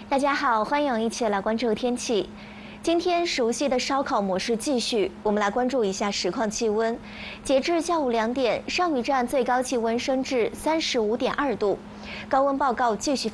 大家好，欢迎一起来关注天气。今天熟悉的烧烤模式继续，我们来关注一下实况气温。截至下午2点，上虞站最高气温升至35.2度，高温报告继续。